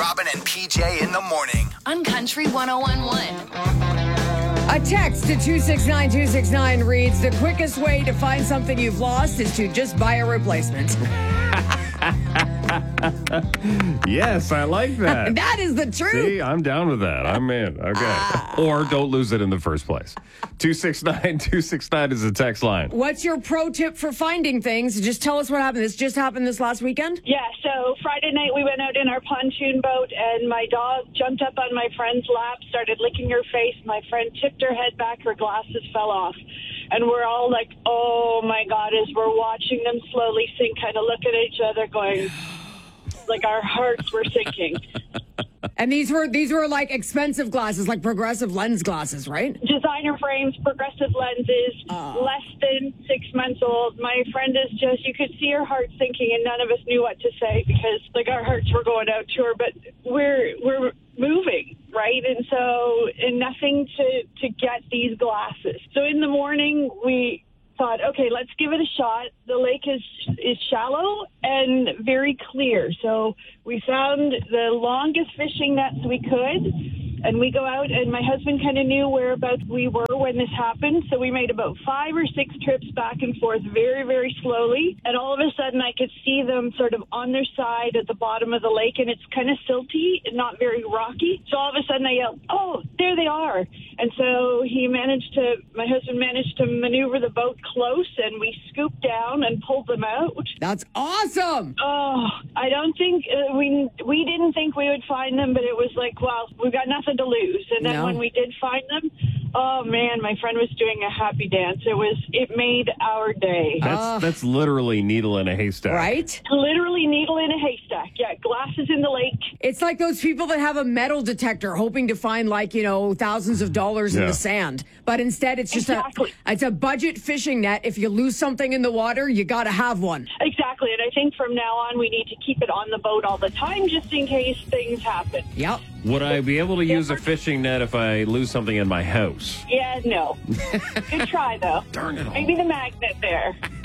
Robin and PJ in the morning. On Country 101.1. A text to 269-269 reads, the quickest way to find something you've lost is to just buy a replacement. Yes, I like that. That is the truth. See, I'm down with that. I'm in. Okay. Or don't lose it in the first place. 269-269 is the text line. What's your pro tip for finding things? Just tell us what happened. This just happened this last weekend? Yeah, so Friday night we went out in our pontoon boat, and my dog jumped up on my friend's lap, started licking her face. My friend tipped her head back, her glasses fell off. And we're all like, oh, my God, as we're watching them slowly sink, kind of look at each other going, like our hearts were sinking. And these were like expensive glasses, like progressive lens glasses, right? Designer frames, progressive lenses, less than 6 months old. My friend is just, you could see her heart sinking, and none of us knew what to say because, like, our hearts were going out to her. But we're moving, right? And so, and nothing to get these glasses. So in the morning, we thought, okay, let's give it a shot. The lake is shallow and very clear. So we found the longest fishing nets we could, and we go out, and my husband kind of knew whereabouts we were when this happened. So we made about 5 or 6 trips back and forth very, very slowly. And all of a sudden I could see them sort of on their side at the bottom of the lake, and it's kind of silty and not very rocky. So all of a sudden I yelled, oh, there they are. And so my husband managed to maneuver the boat close, and we scooped down and pulled them out. That's awesome. Oh, I don't think, we didn't think we would find them, but it was like, well, we've got nothing to lose. And then when we did find them, oh man, my friend was doing a happy dance. It made our day. That's literally needle in a haystack. Right? Literally needle in a haystack. Yeah, glasses in the lake. It's like those people that have a metal detector hoping to find thousands of dollars in the sand. But instead it's just it's a budget fishing net. If you lose something in the water, you got to have one. Exactly. And I think from now on we need to keep it on the boat all the time just in case things happen. Yep. Would I be able to use a fishing net if I lose something in my house? Yeah, no. Good try, though. Darn it all. Maybe the magnet there.